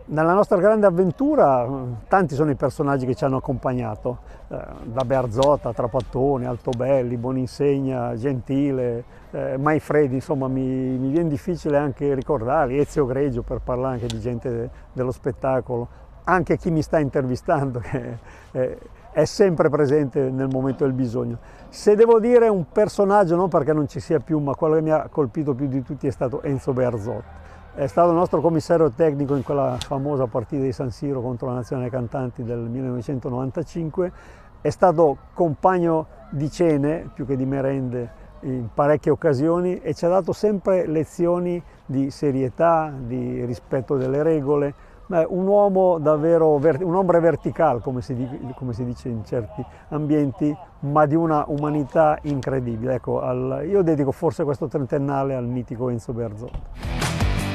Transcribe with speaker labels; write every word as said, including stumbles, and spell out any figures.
Speaker 1: Nella nostra grande avventura tanti sono i personaggi che ci hanno accompagnato, eh, da Bearzot a Trapattoni, Altobelli, Boninsegna, Gentile, eh, Maifredi, insomma mi, mi viene difficile anche ricordarli, Ezio Greggio per parlare anche di gente de, dello spettacolo, anche chi mi sta intervistando che è, è sempre presente nel momento del bisogno. Se devo dire un personaggio, non perché non ci sia più, ma quello che mi ha colpito più di tutti è stato Enzo Bearzot. È stato il nostro commissario tecnico in quella famosa partita di San Siro contro la Nazionale Cantanti del millenovecentonovantacinque, è stato compagno di cene più che di merende in parecchie occasioni e ci ha dato sempre lezioni di serietà, di rispetto delle regole. Beh, un uomo davvero, un ombre vertical come si, come si dice in certi ambienti, ma di una umanità incredibile. Ecco, al, io dedico forse questo trentennale al mitico Enzo Bearzot.